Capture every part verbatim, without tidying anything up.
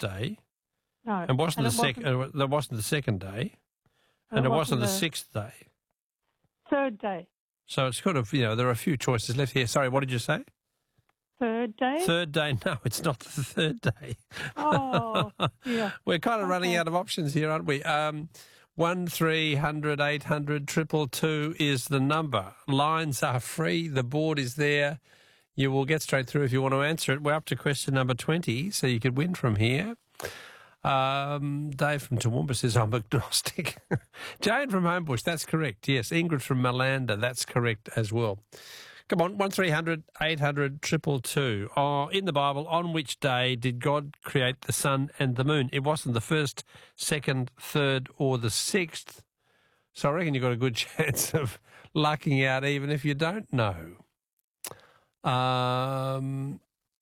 day. No. It wasn't and the it second. wasn't, There wasn't the second day, and, it it wasn't, wasn't the the sixth day. third day. So it's kind of, you know, there are a few choices left here. Sorry, what did you say? Third day? Third day? No, it's not the third day. Oh, yeah. We're kind of Okay. running out of options here, aren't we? Um, one three hundred eight hundred triple two is the number. Lines are free. The board is there. You will get straight through if you want to answer it. We're up to question number twenty, so you could win from here. Um, Dave from Toowoomba says, I'm agnostic. Jane from Homebush, that's correct. Yes, Ingrid from Malanda, that's correct as well. Come on, one three hundred eight hundred triple two. Oh, in the Bible, on which day did God create the sun and the moon? It wasn't the first, second, third or the sixth. So I reckon you've got a good chance of lucking out even if you don't know. Um...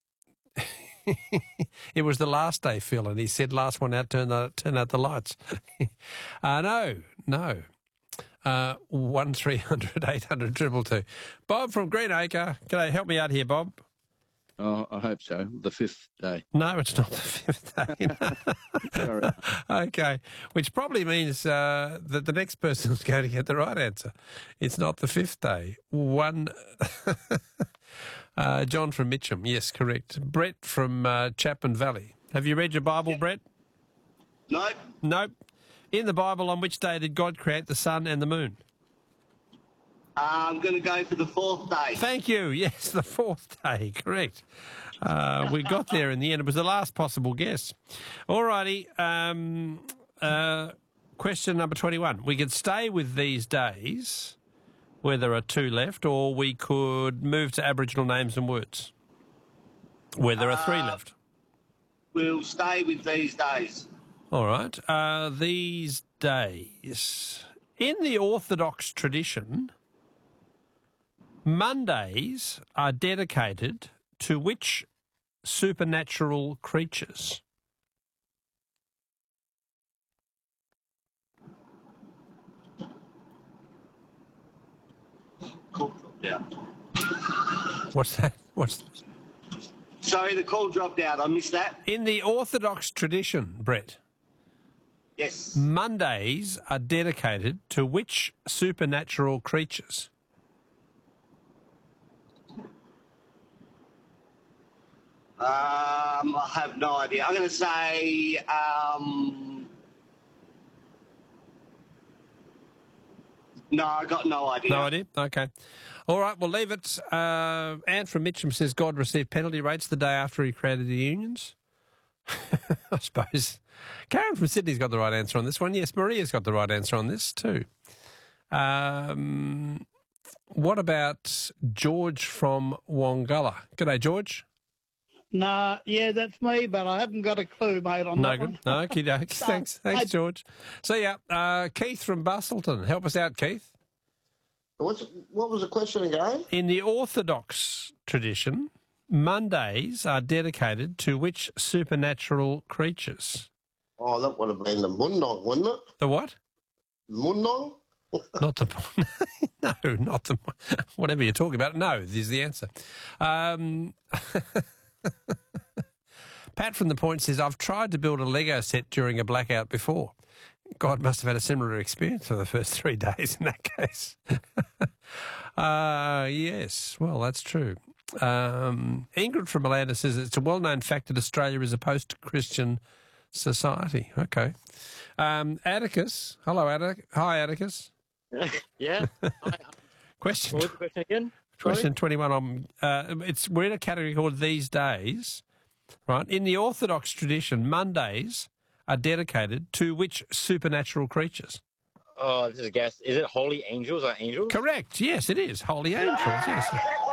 It was the last day, Phil, and he said last one out, turn out, turn out the lights. uh, no, no. Uh, one three hundred eight hundred triple two. Bob from Greenacre. Can I help me out here, Bob? Oh, I hope so. The fifth day. No, it's not the fifth day. Sorry. Okay, which probably means uh, that the next person is going to get the right answer. It's not the fifth day. One... Uh, John from Mitcham, yes, correct. Brett from uh, Chapman Valley. Have you read your Bible, Brett? Nope. Nope. In the Bible, on which day did God create the sun and the moon? Uh, I'm going to go for the fourth day. Thank you. Yes, the fourth day, correct. Uh, we got there in the end. It was the last possible guess. All righty. Um, uh, question number twenty-one. We could stay with these days, where there are two left, or we could move to Aboriginal names and words, where there are three Uh, left. We'll stay with these days. All right. Uh, these days. In the Orthodox tradition, Mondays are dedicated to which supernatural creatures? Cool. Yeah. What's that? What's Sorry, the call dropped out. I missed that. in the Orthodox tradition, Brett? Yes. Mondays are dedicated to which supernatural creatures? Um, I have no idea. I'm going to say... Um, no, I got no idea. No idea? Okay. All right, we'll leave it. Uh, Anne from Mitcham says God received penalty rates the day after he created the unions. I suppose. Karen from Sydney's got the right answer on this one. Yes, Maria's got the right answer on this too. Um, what about George from Wongalla? G'day, George. Nah, yeah, that's me, but I haven't got a clue, mate, on No that good. one. No, okay, thanks, thanks, I- George. So yeah, uh, Keith from Bustleton. Help us out, Keith. What's, what was the question again? In the Orthodox tradition, Mondays are dedicated to which supernatural creatures? Oh, that would have been the Mundong, wouldn't it? The what? Mundong? Not the... No, not the... Whatever you're talking about. No, is the answer. Um... Pat from the Point says, I've tried to build a Lego set during a blackout before. God must have had a similar experience for the first three days in that case. uh, yes, well, that's true. Um, Ingrid from Malanda says it's a well-known fact that Australia is a post-Christian society. Okay. Um, Atticus. Hello, Atticus. Hi, Atticus. Yeah. Question. What was the question again? Question twenty-one. On, uh, it's we're in a category called These Days, right? In the Orthodox tradition, Mondays are dedicated to which supernatural creatures? Oh, this is a guess. Is it holy angels or angels? Correct. Yes, it is. Holy angels. Yes.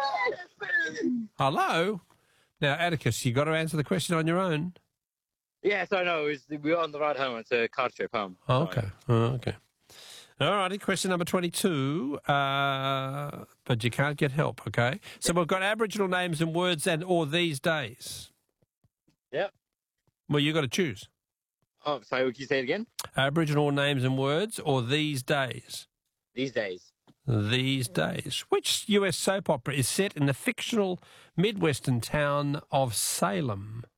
Hello. Now, Atticus, you got to answer the question on your own. Yeah, so no, it was, we were on the ride home. It's a card trip home. Oh, okay. Oh, okay. All righty. Question number twenty-two. Uh, but you can't get help, okay? So we've got Aboriginal names and words and or these days. Yep. Well, you've got to choose. Oh, sorry, would you say it again? Aboriginal names and words or these days? These days. These days. Which U S soap opera is set in the fictional Midwestern town of Salem?